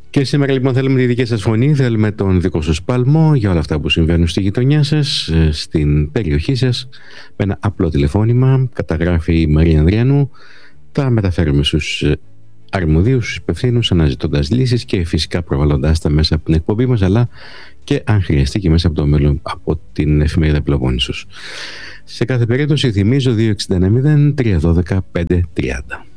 Και σήμερα λοιπόν θέλουμε τη δική σας φωνή, θέλουμε τον δικό σας παλμό για όλα αυτά που συμβαίνουν στη γειτονιά σας, στην περιοχή σας. Με ένα απλό τηλεφώνημα, καταγράφει η Μαρία Ανδριανού, τα μεταφέρουμε στους αρμοδίους, στους υπευθύνους, αναζητώντας λύσεις και φυσικά προβάλλοντάς τα μέσα από την εκπομπή μας, αλλά και αν χρειαστεί και μέσα από το μέλλον από την εφημερίδα Πελοπόννησος. Σε κάθε περίπτωση θυμίζω 2690 312 530.